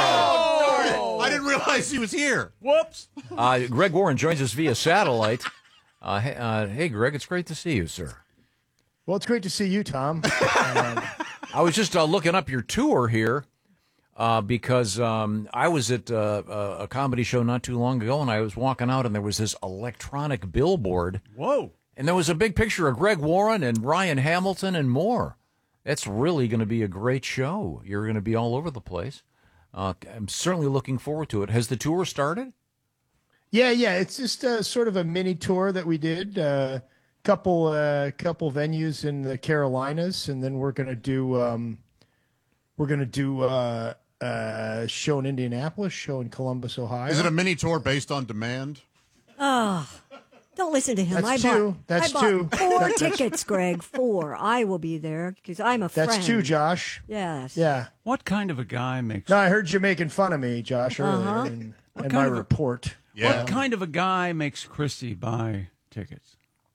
oh there it is. I didn't realize he was here. Whoops. Uh, Greg Warren joins us via satellite. Uh, hey, uh, hey, Greg, it's great to see you, sir. Well, it's great to see you, Tom. um, I was just uh, looking up your tour here uh, because um, I was at uh, a comedy show not too long ago, and I was walking out, and there was this electronic billboard. Whoa. And there was a big picture of Greg Warren and Ryan Hamilton and more. It's really going to be a great show. You're going to be all over the place. Uh, I'm certainly looking forward to it. Has the tour started? Yeah, yeah. It's just uh, sort of a mini tour that we did. A uh, couple, uh, couple venues in the Carolinas, and then we're going to do um, we're going to do uh, a show in Indianapolis, show in Columbus, Ohio. Is it a mini tour based on demand? Oh. Don't listen to him. That's I two. Bought, That's I bought two. Four That's- tickets, Greg. Four. I will be there because I'm a friend. That's two, Josh. Yes. Yeah. What kind of a guy makes? No, I heard you making fun of me, Josh, earlier Uh-huh. in, What in kind my of a- report. What kind of a guy makes Christy buy tickets?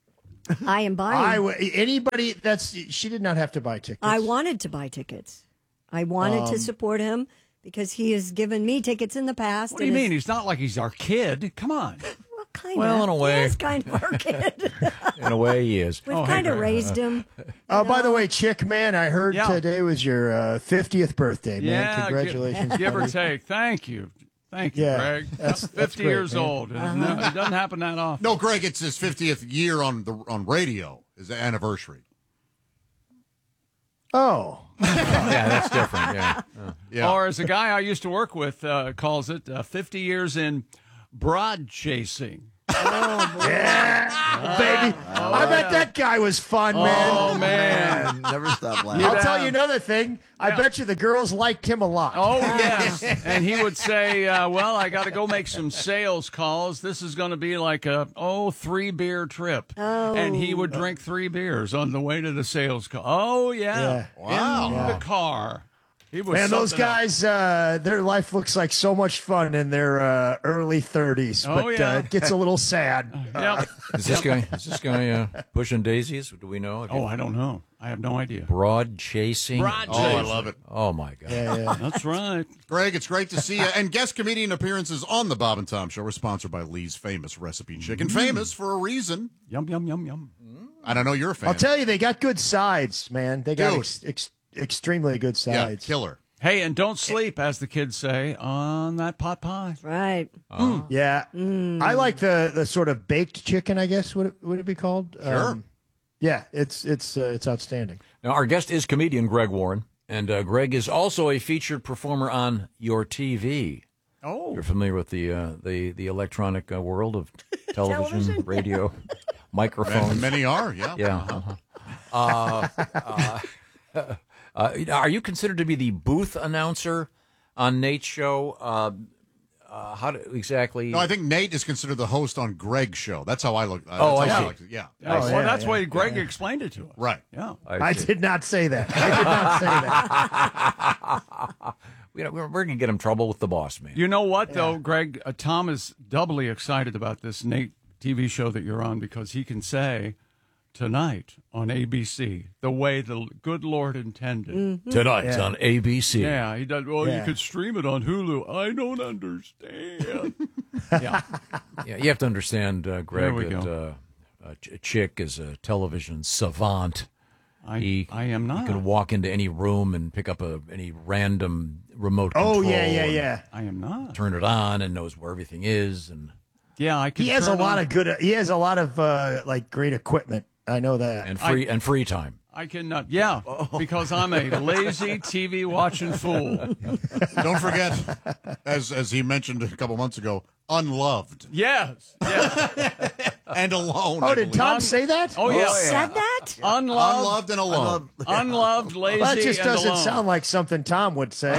I am buying. I w- anybody that's she did not have to buy tickets. I wanted to buy tickets. I wanted to Um, support him because he has given me tickets in the past. What do you and mean? is- He's not like he's our kid. Come on. Well, kind Well, of. in a way. He is kind of our kid. In a way, he is. We've Oh, hey, kind of Greg. raised him. Oh, by the way, Chick, man, I heard Yeah. today was your uh, fiftieth birthday, man. Yeah, Congratulations. Give, give or buddy. take. Thank you. Thank you, Yeah, Greg. that's- that's fifty great, years man. old. It Uh-huh. doesn't- It doesn't happen that often. No, Greg, it's his fiftieth year on the on radio. Is the anniversary. Oh. Yeah, that's different. Yeah. Uh, Yeah. Or as a guy I used to work with uh, calls it, uh, fifty years in broad chasing. Yeah, baby. I bet that guy was fun, man. Oh, man. Never stop laughing. I'll tell you another thing. I bet you the girls liked him a lot. Oh, yes. And he would say, uh, well, I got to go make some sales calls. This is going to be like a, oh, three-beer trip. Oh. And he would drink three beers on the way to the sales call. Oh, yeah. Yeah. Wow. In Yeah. the car. He was Man, those something else. guys, uh, their life looks like so much fun in their uh, early thirties, Oh, but yeah. uh, it gets a little sad. Yep. is this guy? Is this guy uh, pushing daisies? Do we know? Oh, I don't know. I have no idea. Broad chasing. Broad Oh, I chasing. love it. Oh my God. Yeah, yeah. That's right. Greg, it's great to see you. And guest comedian appearances on the Bob and Tom Show are sponsored by Lee's Famous Recipe Chicken. Famous for a reason. Yum, yum, yum, yum. I don't know you're a fan. I'll tell you, they got good sides, man. They got Dude. ex- ex- extremely good Yeah, sides. killer. Hey, and don't sleep, as the kids say, on that pot pie. Right. Yeah, Mm. I like the the sort of baked chicken. I guess would it would it be called? Sure. yeah, it's it's uh, it's outstanding. Now, our guest is comedian Greg Warren, and uh, Greg is also a featured performer on your T V. Oh. You're familiar with the uh, the the electronic uh, world of television, Television. radio, And microphones. many are, yeah. Yeah. Uh-huh. Uh, uh, uh, are you considered to be the booth announcer on Nate's show? Uh, uh, how do, exactly? No, I think Nate is considered the host on Greg's show. That's how I look. Uh, Oh, that's I how see. like it. Yeah. Yeah, well, yeah, that's yeah, why Greg yeah. explained it to us. Right. Yeah. I, see. did not say that. I did not say that. We don't- we're, we're going to get him trouble with the boss man. You know what, though, Greg? Uh, Tom is doubly excited about this Nate T V show that you're on because he can say tonight on A B C the way the good Lord intended. Mm-hmm. Tonight Yeah. on A B C. Yeah, he does. Well, you Yeah. could stream it on Hulu. I don't understand. yeah. Yeah, you have to understand, uh, Greg, There we that go. uh, uh, Ch- Chick is a television savant. I, He, I am not. He can walk into any room and pick up a any random remote control. Oh yeah, yeah, and yeah. I am not. Turn it on and knows where everything is. And Yeah, I can. He has a turn lot on- of good. He has a lot of uh, like great equipment. I know that. And free I- and free time. I cannot. Yeah, because I'm a lazy T V watching fool. Don't forget, as as he mentioned a couple months ago, unloved Yes. yes. and alone. Oh, I did believe. Tom say that? Oh, yeah. Said that? Unloved, Unloved and alone. unloved, lazy, Well, that just and doesn't alone. sound like something Tom would say.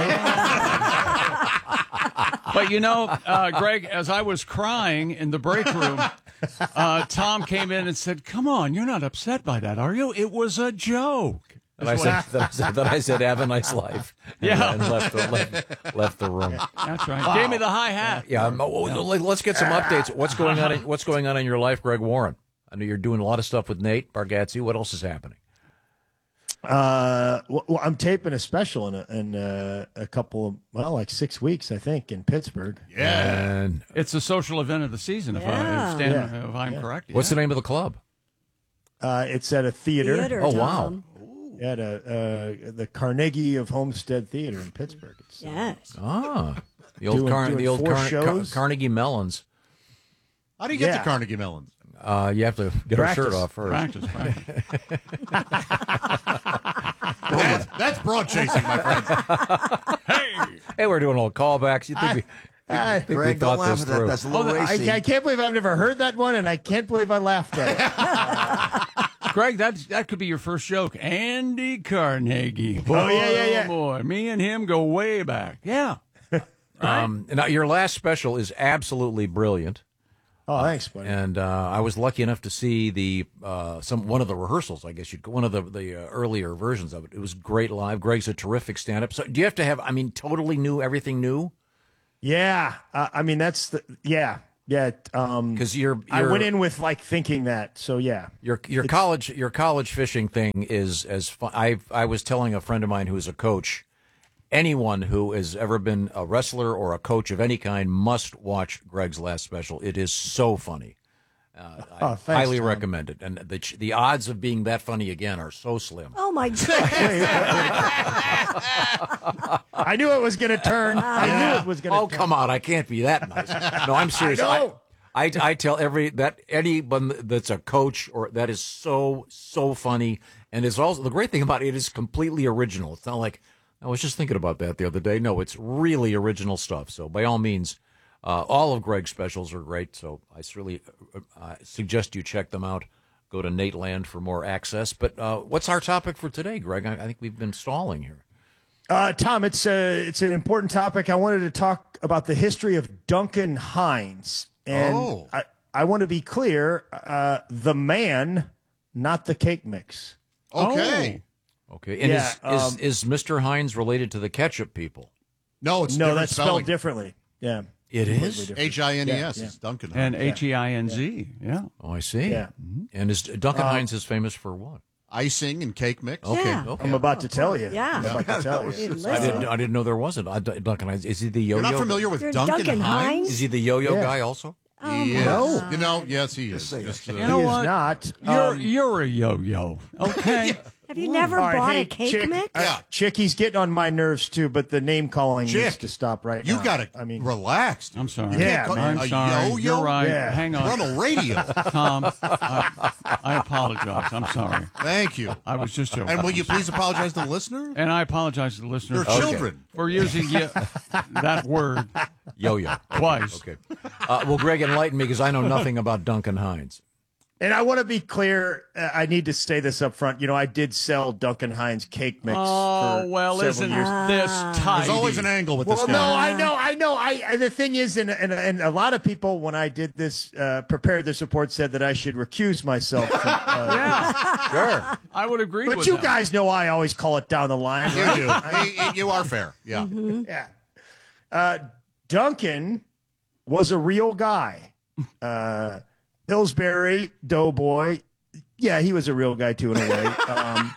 But you know, uh, Greg, as I was crying in the break room, uh, Tom came in and said, "Come on, you're not upset by that, are you? It was a joke." That I, said, that, I said, that I said, have a nice life. And, Yeah. and left, the, left, left the room. That's right. Gave me the hi hat. Yeah. um, oh, let's get some updates. What's going on? In, what's going on in your life, Greg Warren? I know you're doing a lot of stuff with Nate Bargatze. What else is happening? Uh, well, well, I'm taping a special in a, in uh, a couple of well, like six weeks, I think, in Pittsburgh. Yeah. And It's a social event of the season, if, I, Yeah. if, stand, Yeah. if I'm Yeah. correct. what's yeah. the name of the club? Uh, it's at a theater. Theater, Oh, wow. Tom. At a, uh, the Carnegie of Homestead Theater in Pittsburgh. It's, uh, Yes. Ah, the old, Doing- Car- doing the old four Car- Car- shows. Carnegie Melons. How do you get Yeah. to Carnegie Mellons? Uh, you have to get Practice. our shirt off first. Practice, practice. That's, that's broad chasing, my friends. Hey! Hey, we're doing all callbacks. You think we, I- think we Greg, thought don't laugh this at that. through? That's a little I, racy. I can't believe I've never heard that one, and I can't believe I laughed at it. Greg, that that could be your first joke. Andy Carnegie. Boy, Oh, yeah, yeah, yeah. oh, boy. Me and him go way back. Yeah. Um, now, your last special is absolutely brilliant. Oh, thanks, buddy. And uh, I was lucky enough to see the uh, some one of the rehearsals. I guess you one of the the uh, earlier versions of it. It was great live. Greg's a terrific stand-up. So do you have to have? I mean, totally new, everything new. Yeah, uh, I mean that's the yeah yeah. Um, Because you're, I you're went in with like thinking that. So yeah, your your It's- college your college fishing thing is as fun. I I was telling a friend of mine who's a coach. Anyone who has ever been a wrestler or a coach of any kind must watch Greg's last special. It is so funny. Uh, Oh, I thanks, highly Tom. recommend it. And the the odds of being that funny again are so slim. Oh my God. I knew it was going to turn. I knew it was going to. Oh, come on! I can't be that nice. No, I'm serious. I know. I, I, I tell every that anyone that's a coach or that is so so funny, and it's also the great thing about it is completely original. It's not like I was just thinking about that the other day. No, it's really original stuff. So by all means, uh, all of Greg's specials are great. So I really uh, uh, suggest you check them out. Go to Nate Land for more access. But uh, what's our topic for today, Greg? I, I think we've been stalling here. Uh, Tom, it's a it's an important topic. I wanted to talk about the history of Duncan Hines, and Oh. I I want to be clear: uh, the man, not the cake mix. Okay. Okay, and Yeah, is, is um, is Mister Hines related to the ketchup people? No, it's no, different that's spelling. spelled differently. Yeah, It completely is? different. H I N E S. Yeah, It's Duncan. And Hines. H E I N Z. Yeah. Oh, I see. Yeah. And is Duncan Uh, Hines is famous for what? Icing and cake mix. Okay, Yeah. okay. I'm about to tell you. Yeah. I'm about to tell you. Hey, I listen. didn't. I didn't know there wasn't. I, Duncan Hines. Is he the yo-yo? You're not familiar with You're Duncan, Duncan Hines? Hines? Is he the yo-yo Yeah. guy also? Oh, He my is. No. You know, yes, he is. say Just, it. uh, You know he what? is not. You're Um, you're a yo-yo. Okay. Have you never all right, bought hey, a cake Chick, mix? uh, Yeah. Chick, he's getting on my nerves too, but the name calling Chick, needs to stop right you now. got to I mean, relax. dude. I'm sorry. You can't Yeah, call- man. I'm a sorry. yo-yo? You're right. Yeah. Hang We're on on. the radio. Tom, I, I apologize. I'm sorry. Thank you. I was just joking. And will you please apologize to the listener? And I apologize to the listeners They're children. for using ye- that word Yo-yo. twice. Okay. Uh, well, Greg, enlighten me because I know nothing about Duncan Hines. and I want to be clear. Uh, I need to say this up front. You know, I did sell Duncan Hines cake mix. Oh, for well, several isn't years. this tidy? There's always an angle with Well, this no, guy. I know, I know. I, I the thing is, and, and and a lot of people, when I did this, uh, prepared this report, said that I should recuse myself. From, uh, Yeah, Sure. I would agree but with you that. guys know I always call it down the line. You right? do. Y- you are fair. Yeah. Mm-hmm. Yeah. Uh, Duncan was a real guy. Uh, Pillsbury, Doughboy. Yeah, he was a real guy too, in a way. Um,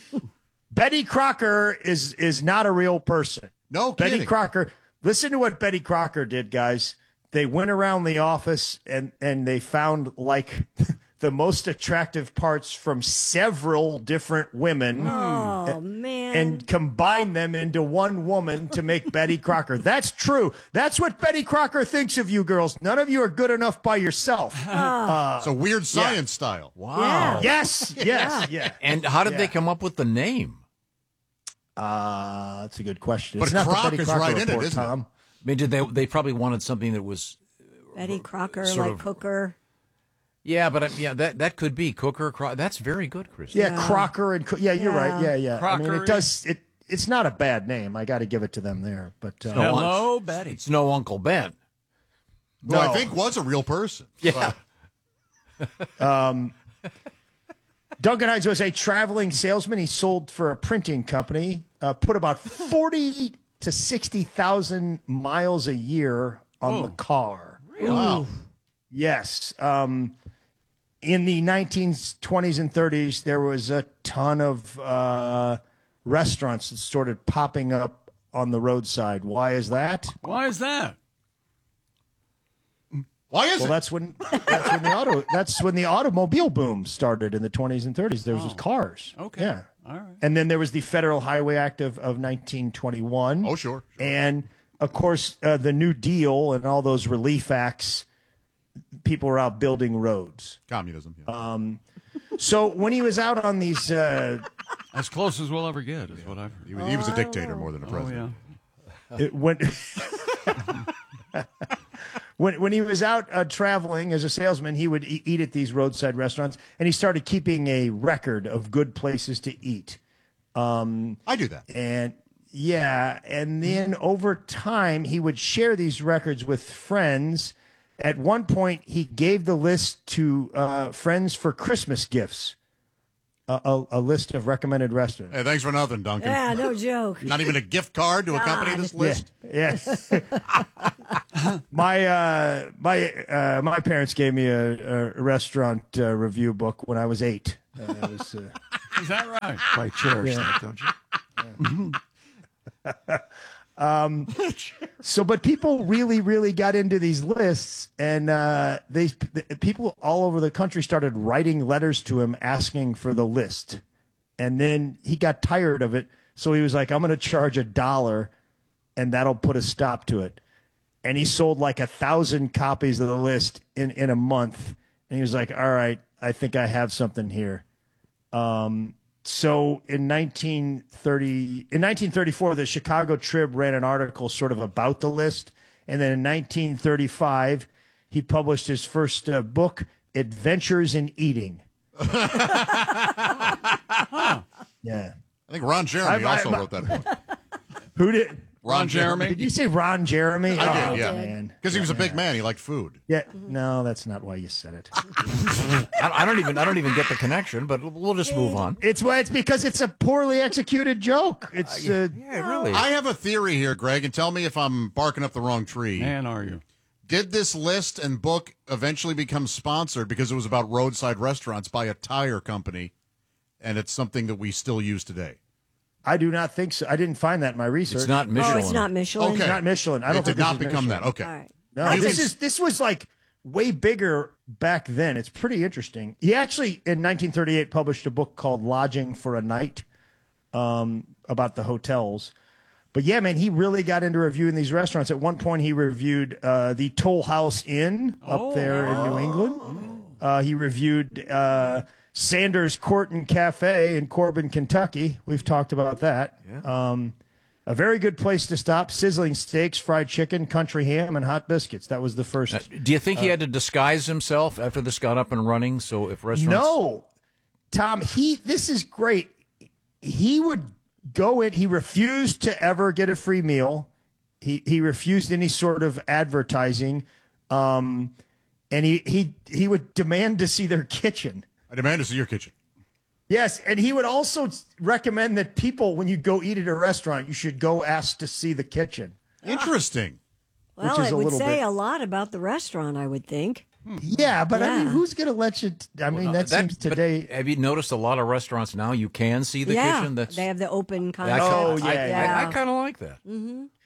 Betty Crocker is is not a real person. No Betty kidding. Crocker. Listen to what Betty Crocker did, guys. They went around the office and and they found like the most attractive parts from several different women. Oh, man. and combine them into one woman to make Betty Crocker. That's true. That's what Betty Crocker thinks of you girls. None of you are good enough by yourself. Uh, so weird science yeah. style. Wow. Yeah. Yes, yes, yeah. And how did yeah. they come up with the name? Uh, that's a good question. But it's not Croc the Betty is Crocker right in it, report, isn't it? Tom. I mean, did they? They probably wanted something that was Betty Crocker, sort like of- Cooker. Yeah, but uh, yeah, that that could be Cooker. Cro- That's very good, Chris. Yeah, Crocker and Co- yeah, you're Yeah. right. Yeah, yeah. I mean, Crocker. it does. It it's not a bad name. I got to give it to them there. But uh, No, Hello, Betty. It's no Uncle Ben. Who I No. think was a real person. Yeah. Um, Duncan Hines was a traveling salesman. He sold for a printing company. Uh, put about forty to sixty thousand miles a year on the car. Wow. Yes. Um, in the nineteen twenties and thirties, there was a ton of uh, restaurants that started popping up on the roadside. Why is that? Why is that? Why is Well, it? that's when that's when the auto that's when the automobile boom started in the twenties and thirties. There was just cars. Okay. Yeah. All right. And then there was the Federal Highway Act of, of nineteen twenty-one. Oh, sure. And of course, uh, the New Deal and all those relief acts. People were out building roads. Communism. Yeah. Um, so when he was out on these, uh, As close as we'll ever get is what I've heard. he, was- he was a dictator more than a Oh, president. yeah. it went. When, when he was out uh, traveling as a salesman, he would e- eat at these roadside restaurants, and he started keeping a record of good places to eat. Um, I do that. And yeah, and then over time, he would share these records with friends. At one point, he gave the list to uh, friends for Christmas gifts, a, a, a list of recommended restaurants. Hey, thanks for nothing, Duncan. Yeah, no joke. Not even a gift card to accompany this list. Yeah. yeah. my uh, my uh, my parents gave me a, a restaurant uh, review book when I was eight. Uh, it was, uh, Is that right? Quite cherish Yeah. that, don't you? um, so, but people really, really got into these lists, and uh, they the, people all over the country started writing letters to him asking for the list, and then he got tired of it, so he was like, "I'm going to charge a dollar, and that'll put a stop to it." And he sold like a thousand copies of the list in, in a month. And he was like, all right, I think I have something here. Um, so in nineteen thirty, in nineteen thirty-four, the Chicago Trib ran an article sort of about the list. And then in nineteen thirty-five, he published his first uh, book, Adventures in Eating. Huh. Yeah. I think Ron Jeremy I- I- also I- wrote that book. Who did? Ron Jeremy. Did you say Ron Jeremy? I Oh, did, yeah. man. Because he was a big man. He liked food. Yeah. No, that's not why you said it. I, I don't even I don't even get the connection, but we'll just move on. It's why it's because it's a poorly executed joke. It's uh, Yeah, really. I have a theory here, Greg, and tell me if I'm barking up the wrong tree. Man, are you? Did this list and book eventually become sponsored because it was about roadside restaurants by a tire company, and it's something that we still use today? I do not think so. I didn't find that in my research. It's not Oh, Michelin. it's not Michelin. Okay. It's not Michelin. I don't it think did not this is become Michelin. that. Okay. All right. No, You this can- is this was like way bigger back then. It's pretty interesting. He actually in nineteen thirty-eight published a book called Lodging for a Night, um, about the hotels. But yeah, man, he really got into reviewing these restaurants. At one point, he reviewed uh, the Toll House Inn up there in New England. Uh, he reviewed uh, Sanders Court and Cafe in Corbin, Kentucky. We've talked about that. Um, a very good place to stop. Sizzling steaks, fried chicken, country ham, and hot biscuits. That was the first. Uh, do you think he had to disguise himself after this got up and running? So if restaurants, No, Tom. He. This is great. He would go in. He refused to ever get a free meal. He he refused any sort of advertising, um, and he he he would demand to see their kitchen. I demand to see your kitchen. Yes, and he would also recommend that people, when you go eat at a restaurant, you should go ask to see the kitchen. Interesting. Well, Which is it a would little say bit- a lot about the restaurant, I would think. Yeah, but I mean, Yeah. who's going to let you? T- I mean, that, seems but today. Have you noticed a lot of restaurants now you can see the yeah, kitchen? That's they have the open I concept. kinda- Oh, yeah, I, yeah. I, I kind of like that. Mm-hmm.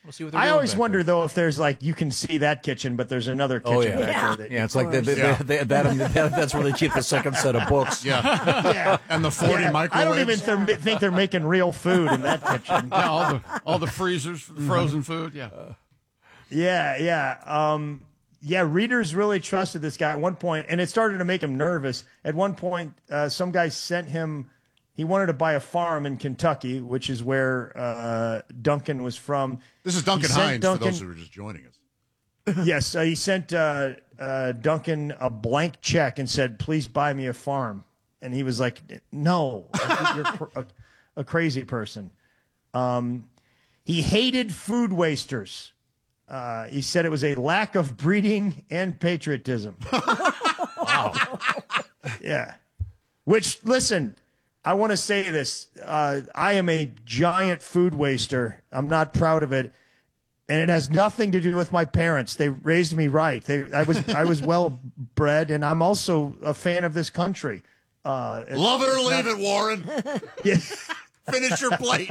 We'll see what they're I doing always back wonder there. though if there's like you can see that kitchen, but there's another kitchen Oh yeah, back yeah. there. That yeah it's like they, they, Yeah. they, they, that, that, that's where they keep the second set of books. Yeah. yeah, And the forty yeah. microwaves. I don't even th- think they're making real food in that kitchen. Yeah, all the all the freezers, for the frozen food. Yeah. Yeah, yeah. Um, yeah, readers really trusted this guy at one point, and it started to make him nervous. At one point, uh, some guy sent him, he wanted to buy a farm in Kentucky, which is where uh, Duncan was from. This is He Duncan sent Hines, Duncan- for those who were just joining us. Yes, uh, he sent uh, uh, Duncan a blank check and said, please buy me a farm. And he was like, no, I think you're cr- a, a crazy person. Um, he hated food wasters. Uh, he said it was a lack of breeding and patriotism. Wow. Yeah. Which, listen, I want to say this. Uh, I am a giant food waster. I'm not proud of it. And it has nothing to do with my parents. They raised me right. They, I was, I was well bred, and I'm also a fan of this country. Uh, it's- Love it or it's leave not- it, Warren. Yeah. Finish your plate.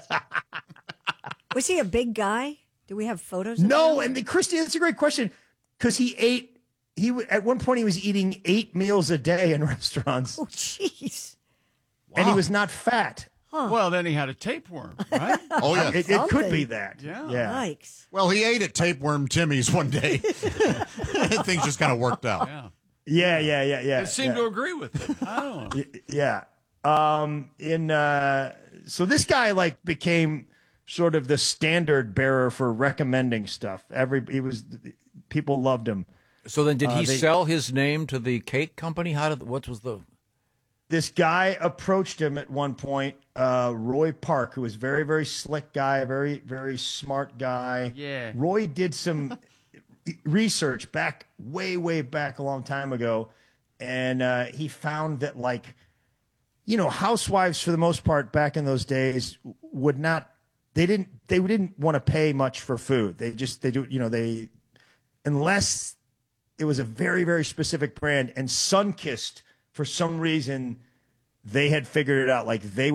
Was he a big guy? Do we have photos? Of No, him? and the, Christy, that's a great question because he ate. He w- at one point he was eating eight meals a day in restaurants. Oh, jeez. And he Wow. was not fat. Well, then he had a tapeworm, right? Oh, yeah. It, it could be Something. that. Yeah. Yeah. Yikes. Well, he ate at Tapeworm Timmy's one day. Things just kind of worked out. Yeah. Yeah. Yeah. Yeah. Yeah. It seemed yeah. to agree with it. I don't know. Y- Yeah. Um, in uh, so this guy like became sort of the standard bearer for recommending stuff. Every he was people loved him. So then, did Uh, he they- sell his name to the cake company? How did what was the? This guy approached him at one point, uh, Roy Park, who was very, very slick guy, very, very smart guy. Yeah. Roy did some research back way, way back a long time ago, and uh, he found that, like, you know, housewives for the most part back in those days would not, they didn't, they didn't want to pay much for food. They just, they do, you know, they, unless it was a very, very specific brand, and Sunkist, for some reason, they had figured it out. Like they